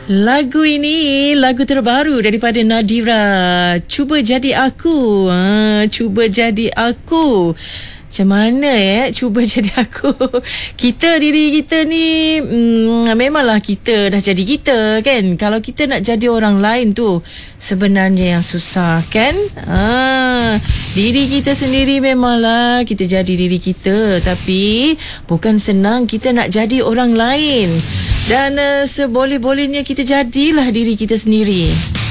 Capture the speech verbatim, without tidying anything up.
Lagu ini lagu terbaru daripada Nadira, Cuba Jadi Aku. Ha, cuba jadi aku. Macam mana eh cuba jadi aku. Kita diri kita ni hmm, memanglah kita dah jadi kita kan. Kalau kita nak jadi orang lain tu sebenarnya yang susah kan. ha, Diri kita sendiri memanglah kita jadi diri kita, tapi bukan senang kita nak jadi orang lain. Dan uh, seboleh-bolehnya kita jadilah diri kita sendiri.